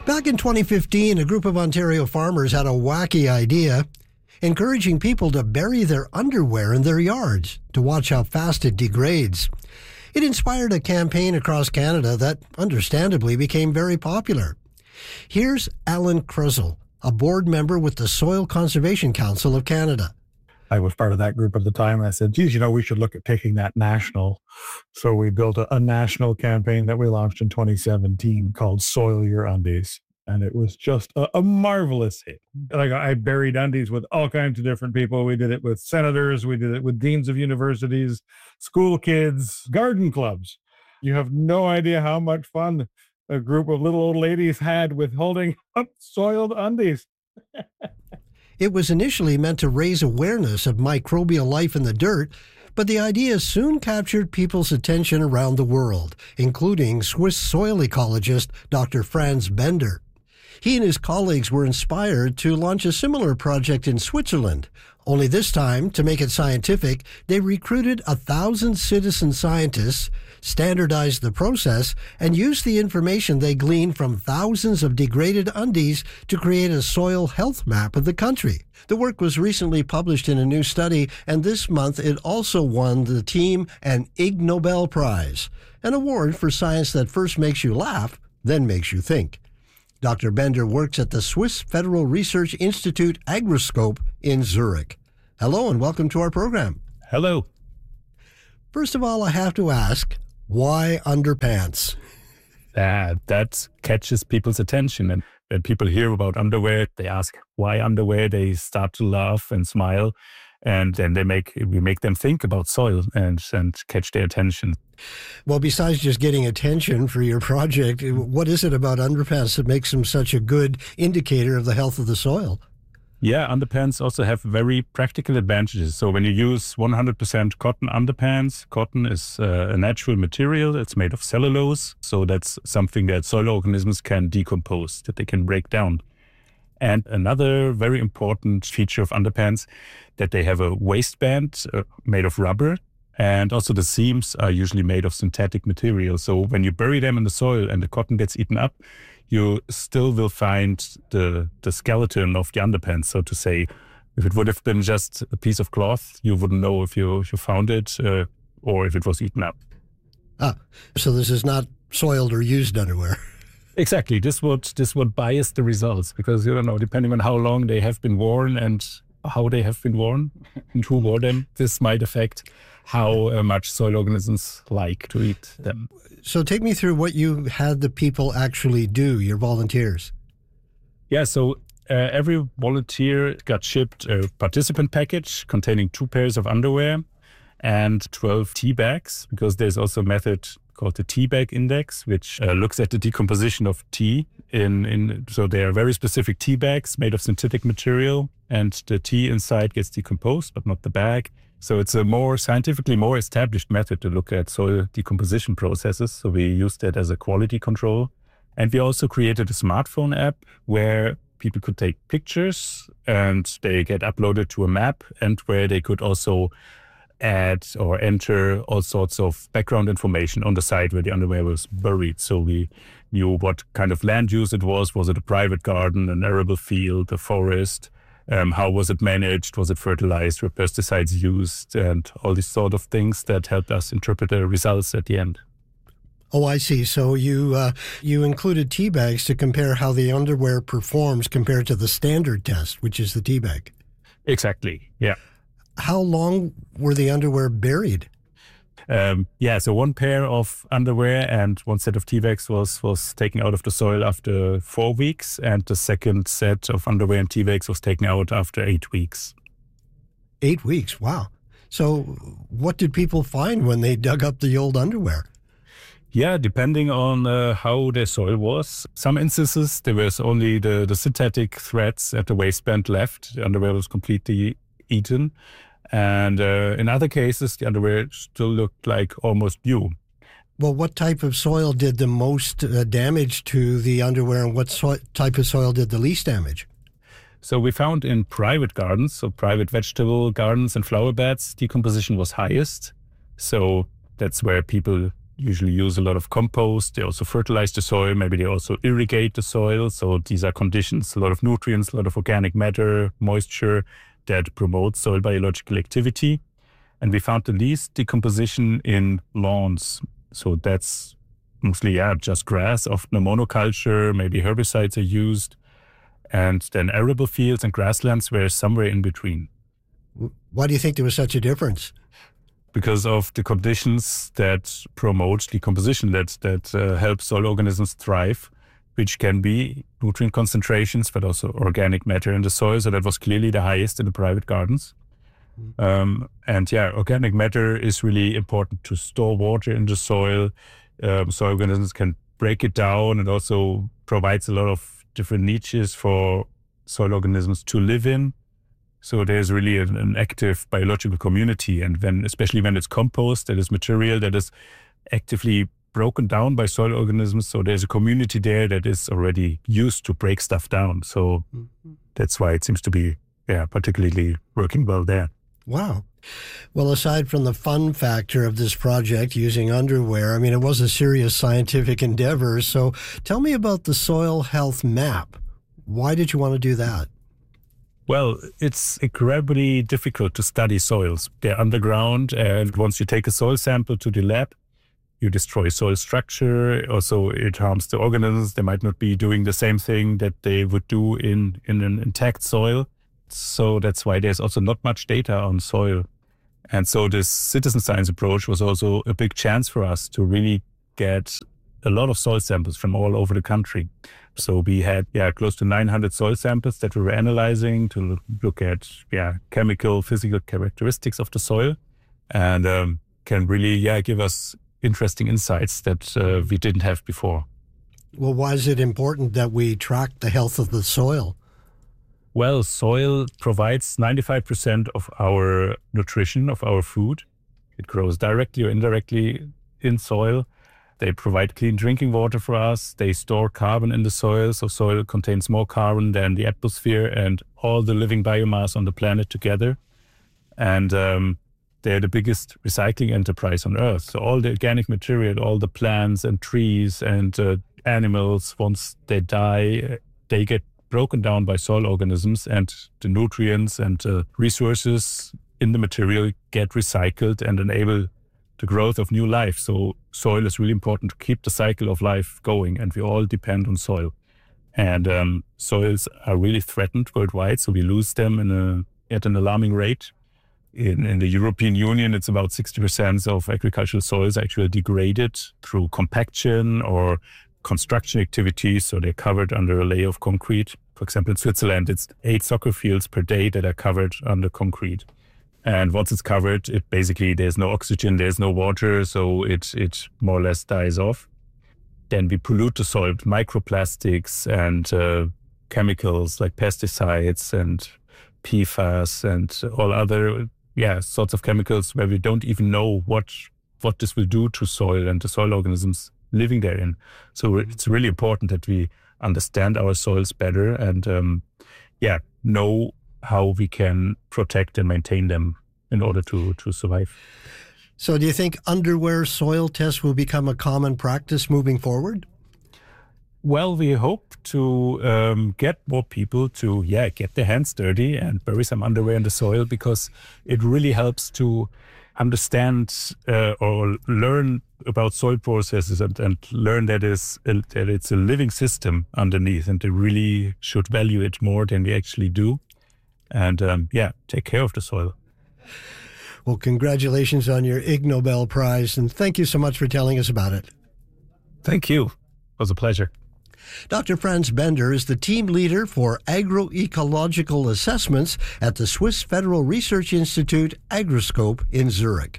Back in 2015, a group of Ontario farmers had a wacky idea, encouraging people to bury their underwear in their yards to watch how fast it degrades. It inspired a campaign across Canada that, understandably, became very popular. Here's Alan Kruszel, a board member with the Soil Conservation Council of Canada. I was part of that group at the time, and I said, geez, we should look at taking that national. So we built a national campaign that we launched in 2017 called Soil Your Undies. And it was just a marvelous hit. Like, I buried undies with all kinds of different people. We did it with senators. We did it with deans of universities, school kids, garden clubs. You have no idea how much fun a group of little old ladies had with holding up soiled undies. It was initially meant to raise awareness of microbial life in the dirt, but the idea soon captured people's attention around the world, including Swiss soil ecologist Dr. Franz Bender. He and his colleagues were inspired to launch a similar project in Switzerland. Only this time, to make it scientific, they recruited 1,000 citizen scientists, standardized the process, and used the information they gleaned from thousands of degraded undies to create a soil health map of the country. The work was recently published in a new study, and this month it also won the team an Ig Nobel Prize, an award for science that first makes you laugh, then makes you think. Dr. Bender works at the Swiss Federal Research Institute Agroscope in Zurich. Hello and welcome to our program. Hello. First of all, I have to ask, why underpants? That catches people's attention. And when people hear about underwear, they ask why underwear, they start to laugh and smile. And then we make them think about soil and catch their attention. Well, besides just getting attention for your project, what is it about underpants that makes them such a good indicator of the health of the soil? Yeah, underpants also have very practical advantages. So when you use 100% cotton underpants, cotton is a natural material. It's made of cellulose. So that's something that soil organisms can decompose, that they can break down. And another very important feature of underpants, that they have a waistband made of rubber. And also the seams are usually made of synthetic material. So when you bury them in the soil and the cotton gets eaten up, you still will find the skeleton of the underpants, so to say. If it would have been just a piece of cloth, you wouldn't know if you found it or if it was eaten up. So this is not soiled or used underwear. Exactly. This would bias the results because, depending on how long they have been worn and how they have been worn and who wore them, this might affect how much soil organisms like to eat them. So take me through what you had the people actually do, your volunteers. Yeah, so every volunteer got shipped a participant package containing 2 pairs of underwear and 12 tea bags, because there's also a method called the tea bag index, which looks at the decomposition of tea. So they are very specific tea bags made of synthetic material, and the tea inside gets decomposed, but not the bag. So it's a more scientifically more established method to look at soil decomposition processes. So we used that as a quality control. And we also created a smartphone app where people could take pictures and they get uploaded to a map, and where they could also add or enter all sorts of background information on the site where the underwear was buried. So we knew what kind of land use it was. Was it a private garden, an arable field, a forest? How was it managed? Was it fertilized? Were pesticides used? And all these sort of things that helped us interpret the results at the end. Oh, I see. So you included tea bags to compare how the underwear performs compared to the standard test, which is the tea bag. Exactly, yeah. How long were the underwear buried? So 1 pair of underwear and 1 set of tea bags was taken out of the soil after 4 weeks, and the second set of underwear and tea bags was taken out after 8 weeks. 8 weeks, wow. So what did people find when they dug up the old underwear? Yeah, depending on how their soil was. Some instances, there was only the synthetic threads at the waistband left. The underwear was completely eaten. And in other cases, the underwear still looked like almost new. Well, what type of soil did the most damage to the underwear, and what type of soil did the least damage? So we found in private gardens, so private vegetable gardens and flower beds, decomposition was highest. So that's where people usually use a lot of compost. They also fertilize the soil. Maybe they also irrigate the soil. So these are conditions, a lot of nutrients, a lot of organic matter, moisture that promotes soil biological activity. And we found the least decomposition in lawns. So that's mostly, just grass, often a monoculture, maybe herbicides are used. And then arable fields and grasslands were somewhere in between. Why do you think there was such a difference? Because of the conditions that promote decomposition, that help soil organisms thrive, which can be nutrient concentrations, but also organic matter in the soil. So that was clearly the highest in the private gardens. Organic matter is really important to store water in the soil. Soil organisms can break it down, and also provides a lot of different niches for soil organisms to live in. So there's really an active biological community. And especially when it's compost, that is material that is actively broken down by soil organisms. So there's a community there that is already used to break stuff down. So that's why it seems to be particularly working well there. Wow. Well, aside from the fun factor of this project using underwear, I mean, it was a serious scientific endeavor. So tell me about the soil health map. Why did you want to do that? Well, it's incredibly difficult to study soils. They're underground, and once you take a soil sample to the lab, you destroy soil structure. Also, it harms the organisms. They might not be doing the same thing that they would do in an intact soil. So that's why there's also not much data on soil. And so this citizen science approach was also a big chance for us to really get a lot of soil samples from all over the country. So we had close to 900 soil samples that we were analyzing to look at chemical, physical characteristics of the soil, and can really give us interesting insights that we didn't have before. Well, why is it important that we track the health of the soil? Well, soil provides 95% of our nutrition, of our food. It grows directly or indirectly in soil. They provide clean drinking water for us. They store carbon in the soil. So soil contains more carbon than the atmosphere and all the living biomass on the planet together. And they're the biggest recycling enterprise on Earth. So all the organic material, all the plants and trees and animals, once they die, they get broken down by soil organisms, and the nutrients and resources in the material get recycled and enable the growth of new life. So soil is really important to keep the cycle of life going, and we all depend on soil. And soils are really threatened worldwide, so we lose them at an alarming rate. In the European Union, it's about 60% of agricultural soils actually degraded through compaction or construction activities, so they're covered under a layer of concrete. For example, in Switzerland, it's 8 soccer fields per day that are covered under concrete. And once it's covered, it basically, there's no oxygen, there's no water, so it more or less dies off. Then we pollute the soil with microplastics and chemicals like pesticides and PFAS and all other sorts of chemicals where we don't even know what this will do to soil and the soil organisms living therein. So it's really important that we understand our soils better and know how we can protect and maintain them in order to survive. So do you think underwear soil tests will become a common practice moving forward? Well, we hope to get more people to get their hands dirty and bury some underwear in the soil, because it really helps to understand or learn about soil processes and learn that it's a living system underneath, and they really should value it more than we actually do. And take care of the soil. Well, congratulations on your Ig Nobel Prize, and thank you so much for telling us about it. Thank you. It was a pleasure. Dr. Franz Bender is the team leader for agroecological assessments at the Swiss Federal Research Institute Agroscope in Zurich.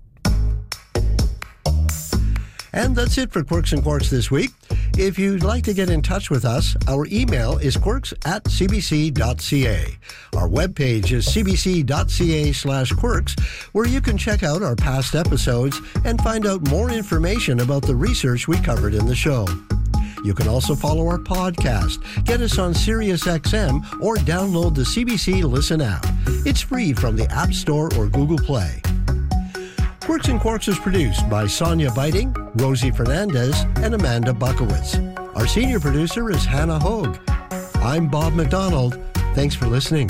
And that's it for Quirks and Quarks this week. If you'd like to get in touch with us, our email is quirks@cbc.ca. Our webpage is cbc.ca/quirks, where you can check out our past episodes and find out more information about the research we covered in the show. You can also follow our podcast, get us on SiriusXM, or download the CBC Listen app. It's free from the App Store or Google Play. Quirks and Quarks is produced by Sonia Biting, Rosie Fernandez, and Amanda Buckowitz. Our senior producer is Hannah Hogue. I'm Bob McDonald. Thanks for listening.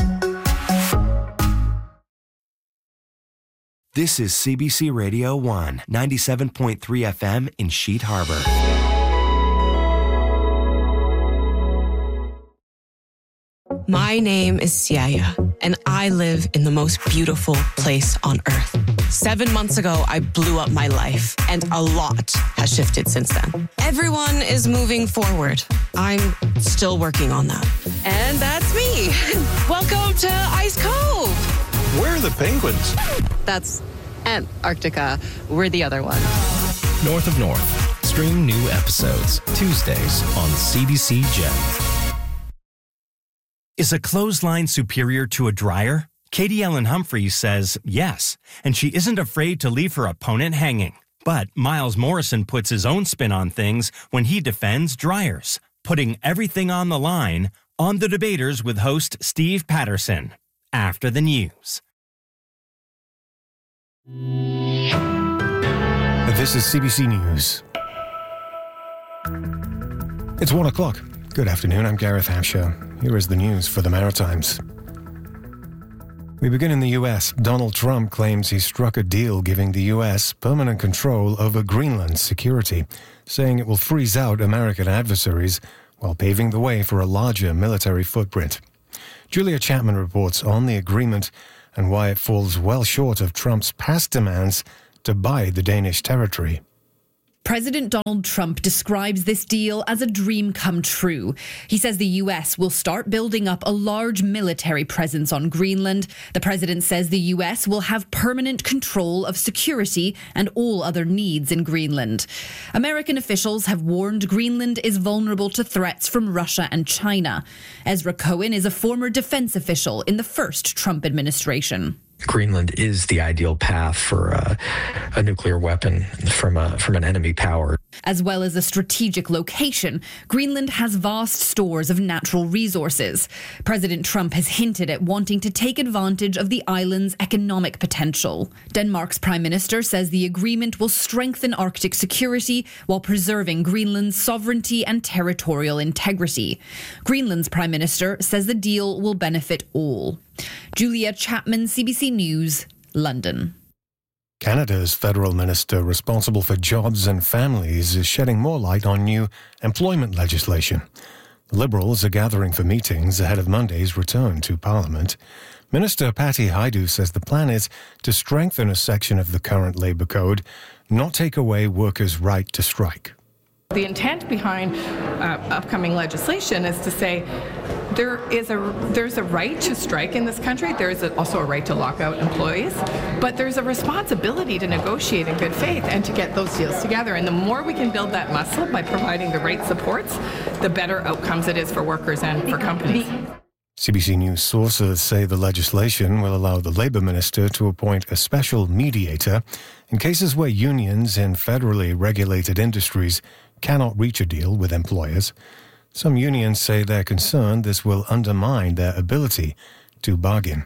This is CBC Radio 1, 97.3 FM in Sheet Harbor. My name is Siaya, and I live in the most beautiful place on earth. 7 months ago, I blew up my life, and a lot has shifted since then. Everyone is moving forward. I'm still working on that. And that's me. Welcome to Ice Cove. Where are the penguins? That's Antarctica. We're the other one. North of North. Stream new episodes Tuesdays on CBC Gem. Is a clothesline superior to a dryer? Katie Ellen Humphreys says yes, and she isn't afraid to leave her opponent hanging. But Miles Morrison puts his own spin on things when he defends dryers, putting everything on the line on The Debaters with host Steve Patterson. After the news. This is CBC News. It's 1 o'clock. Good afternoon, I'm Gareth Hampshire. Here is the news for the Maritimes. We begin in the US. Donald Trump claims he struck a deal giving the US permanent control over Greenland's security, saying it will freeze out American adversaries while paving the way for a larger military footprint. Julia Chapman reports on the agreement and why it falls well short of Trump's past demands to buy the Danish territory. President Donald Trump describes this deal as a dream come true. He says the US will start building up a large military presence on Greenland. The president says the US will have permanent control of security and all other needs in Greenland. American officials have warned Greenland is vulnerable to threats from Russia and China. Ezra Cohen is a former defense official in the first Trump administration. Greenland is the ideal path for a nuclear weapon from an enemy power. As well as a strategic location, Greenland has vast stores of natural resources. President Trump has hinted at wanting to take advantage of the island's economic potential. Denmark's prime minister says the agreement will strengthen Arctic security while preserving Greenland's sovereignty and territorial integrity. Greenland's prime minister says the deal will benefit all. Julia Chapman, CBC News, London. Canada's federal minister responsible for jobs and families is shedding more light on new employment legislation. The Liberals are gathering for meetings ahead of Monday's return to Parliament. Minister Patty Hajdu says the plan is to strengthen a section of the current Labour Code, not take away workers' right to strike. The intent behind upcoming legislation is to say there's a right to strike in this country. There is also a right to lock out employees, but there's a responsibility to negotiate in good faith and to get those deals together. And the more we can build that muscle by providing the right supports, the better outcomes it is for workers and for companies. CBC News sources say the legislation will allow the Labour Minister to appoint a special mediator in cases where unions in federally regulated industries cannot reach a deal with employers. Some unions say they're concerned this will undermine their ability to bargain.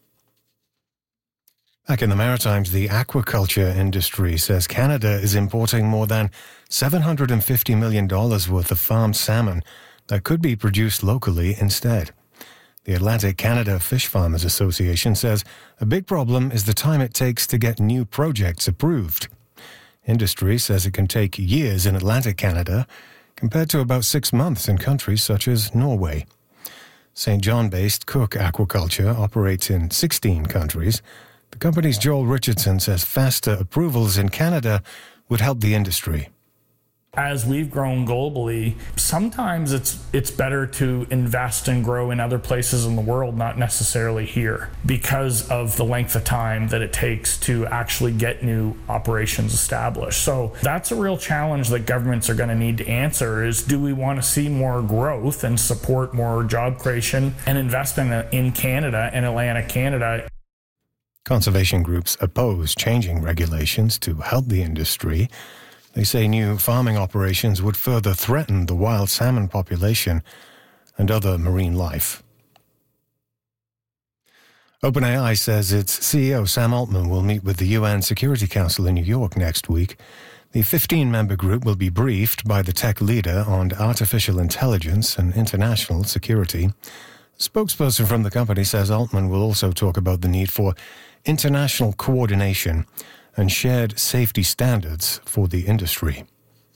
Back in the Maritimes, the aquaculture industry says Canada is importing more than $750 million worth of farmed salmon that could be produced locally instead. The Atlantic Canada Fish Farmers Association says a big problem is the time it takes to get new projects approved. Industry says it can take years in Atlantic Canada, compared to about 6 months in countries such as Norway. St. John-based Cook Aquaculture operates in 16 countries. The company's Joel Richardson says faster approvals in Canada would help the industry. As we've grown globally, sometimes it's better to invest and grow in other places in the world, not necessarily here, because of the length of time that it takes to actually get new operations established. So that's a real challenge that governments are going to need to answer is, do we want to see more growth and support more job creation and investment in Canada and Atlantic Canada? Conservation groups oppose changing regulations to help the industry. They say new farming operations would further threaten the wild salmon population and other marine life. OpenAI says its CEO Sam Altman will meet with the UN Security Council in New York next week. The 15-member group will be briefed by the tech leader on artificial intelligence and international security. A spokesperson from the company says Altman will also talk about the need for international coordination and shared safety standards for the industry.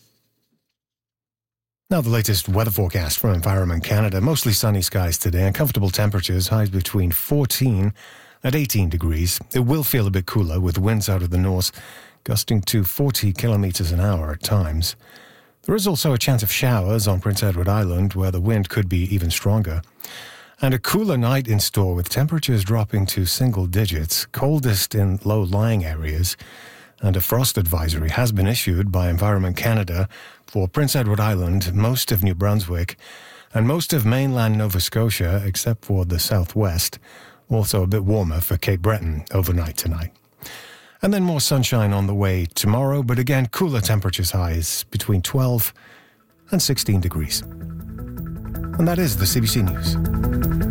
Now the latest weather forecast from Environment Canada. Mostly sunny skies today and comfortable temperatures, highs between 14 and 18 degrees. It will feel a bit cooler with winds out of the north, gusting to 40 kilometers an hour at times. There is also a chance of showers on Prince Edward Island, where the wind could be even stronger. And a cooler night in store with temperatures dropping to single digits, coldest in low-lying areas. And a frost advisory has been issued by Environment Canada for Prince Edward Island, most of New Brunswick, and most of mainland Nova Scotia, except for the southwest. Also a bit warmer for Cape Breton overnight tonight. And then more sunshine on the way tomorrow, but again, cooler temperatures, highs between 12 and 16 degrees. And that is the CBC News.